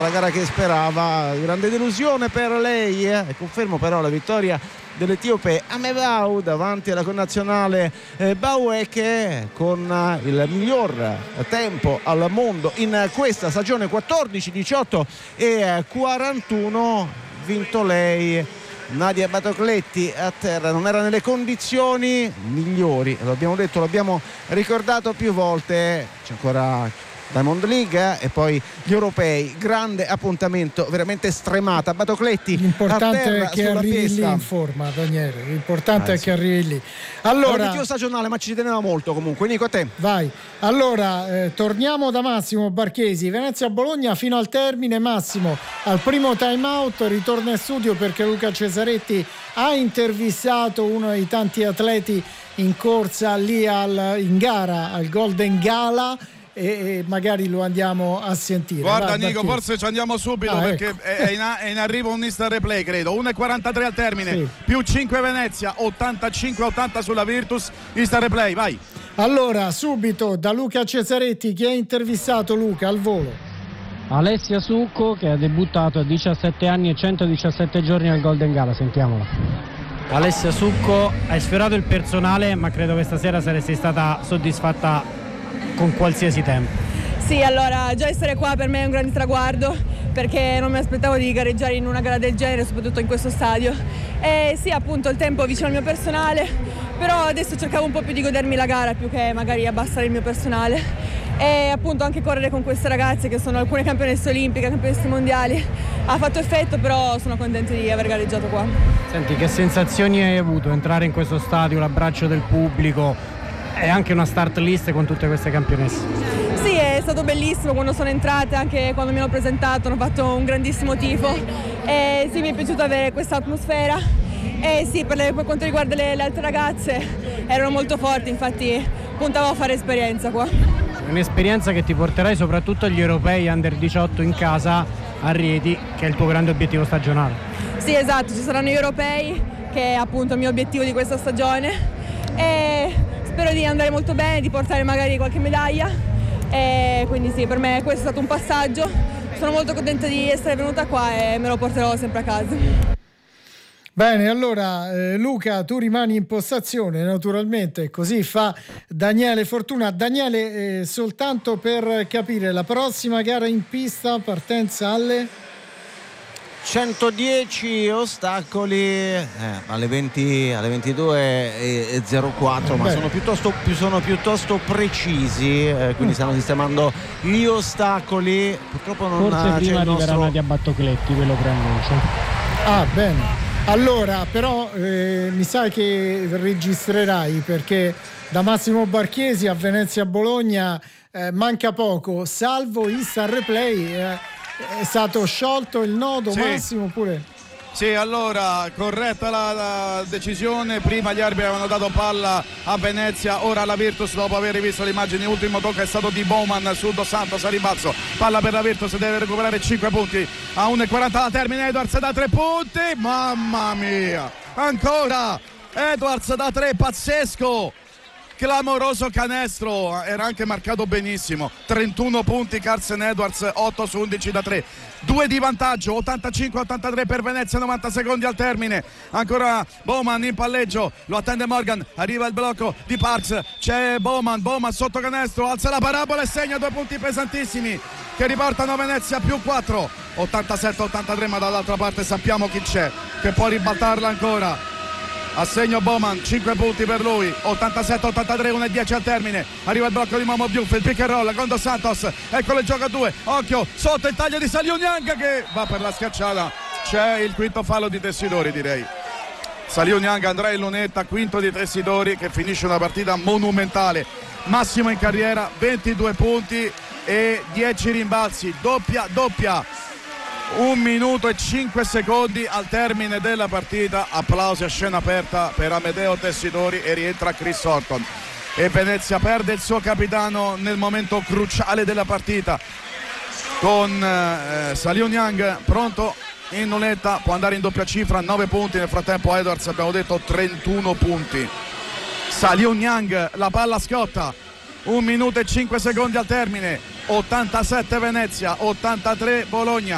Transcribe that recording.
la gara che sperava. Grande delusione per lei, e confermo però la vittoria dell'etiope Amevau davanti alla connazionale Baueke, con il miglior tempo al mondo in questa stagione, 14-18 e 41. Vinto lei Nadia Batocletti a terra, non era nelle condizioni migliori, lo abbiamo detto, l'abbiamo ricordato più volte. C'è ancora Diamond League e poi gli europei, grande appuntamento, veramente stremata. Batocletti l'importante è che arrivi lì in forma, Daniele, l'importante è che arrivi lì. Allora, l'obiettivo stagionale, ma ci teneva molto comunque. Nico, a te. Vai. Allora, torniamo da Massimo Barchesi. Venezia-Bologna fino al termine. Massimo al primo time out ritorna in studio perché Luca Cesaretti ha intervistato uno dei tanti atleti in corsa lì in gara al Golden Gala, e magari lo andiamo a sentire. Guarda Nico, forse ci andiamo subito perché ecco. è in arrivo un instant replay, credo. 1:43 al termine, sì. Più 5 Venezia, 85-80 sulla Virtus. Instant replay, vai. Allora, subito da Luca Cesaretti, che ha intervistato Luca al volo. Alessia Succo, che ha debuttato a 17 anni e 117 giorni al Golden Gala, sentiamola. Alessia Succo, hai sfiorato il personale, ma credo che stasera saresti stata soddisfatta con qualsiasi tempo. Sì, allora già essere qua per me è un grande traguardo, perché non mi aspettavo di gareggiare in una gara del genere, soprattutto in questo stadio. E sì, appunto il tempo vicino al mio personale, però adesso cercavo un po' più di godermi la gara più che magari abbassare il mio personale, e appunto anche correre con queste ragazze che sono alcune campionesse olimpiche, campionesse mondiali, ha fatto effetto, però sono contenta di aver gareggiato qua. Senti, che sensazioni hai avuto entrare in questo stadio, l'abbraccio del pubblico e anche una start list con tutte queste campionesse? Sì, è stato bellissimo quando sono entrate, anche quando mi hanno presentato, hanno fatto un grandissimo tifo, e sì, mi è piaciuto avere questa atmosfera, e sì, per quanto riguarda le altre ragazze erano molto forti, infatti puntavo a fare esperienza qua. Un'esperienza che ti porterai soprattutto agli europei under 18 in casa a Rieti, che è il tuo grande obiettivo stagionale. Sì, esatto, ci saranno gli europei, che è appunto il mio obiettivo di questa stagione, e spero di andare molto bene, di portare magari qualche medaglia, e quindi sì, per me questo è stato un passaggio. Sono molto contenta di essere venuta qua e me lo porterò sempre a casa. Bene, allora Luca, tu rimani in postazione naturalmente, così fa Daniele Fortuna. Daniele, soltanto per capire, la prossima gara in pista, partenza alle 110 ostacoli alle 22:04, ma sono piuttosto precisi, quindi stanno sistemando gli ostacoli. Purtroppo non forse prima c'è il arriverà Nadia Battocletti, ve lo preannuncio. Ah, bene. Allora, però mi sa che registrerai, perché da Massimo Barchesi a Venezia-Bologna manca poco, salvo instant replay. È stato sciolto il nodo, sì. Massimo, pure? Sì, allora, corretta la decisione. Prima gli arbitri avevano dato palla a Venezia, ora la Virtus, dopo aver rivisto le immagini, l'ultimo tocco è stato di Bowman su Dos Santos a ribasso. Palla per la Virtus, deve recuperare 5 punti a 1:40 alla termine. Edwards da 3 punti, mamma mia, ancora Edwards da 3, pazzesco, clamoroso canestro, era anche marcato benissimo. 31 punti Carsen Edwards, 8 su 11 da 3, 2 di vantaggio, 85-83 per Venezia, 90 secondi al termine. Ancora Bowman in palleggio, lo attende Morgan, arriva il blocco di Parks, c'è Bowman sotto canestro, alza la parabola e segna 2 punti pesantissimi che riportano Venezia più 4, 87-83, ma dall'altra parte sappiamo chi c'è che può ribaltarla ancora. Assegno Bowman, 5 punti per lui, 87-83, 1:10 al termine. Arriva il blocco di Momo Diouf, il pick and roll con Dos Santos, eccolo il gioco a 2, occhio, sotto il taglio di Saliu Niang che va per la schiacciata. C'è il quinto fallo di Tessidori, direi. Saliu Niang andrà in lunetta, quinto di Tessidori, che finisce una partita monumentale, massimo in carriera, 22 punti e 10 rimbalzi, doppia. 1 minuto e 5 secondi al termine della partita. Applausi a scena aperta per Amedeo Tessidori e rientra Chris Horton. E Venezia perde il suo capitano nel momento cruciale della partita, con Saliu Niang pronto in lunetta, può andare in doppia cifra, 9 punti. Nel frattempo Edwards, abbiamo detto, 31 punti. Saliu Niang, la palla scotta, 1 minuto e 5 secondi al termine, 87 Venezia, 83 Bologna.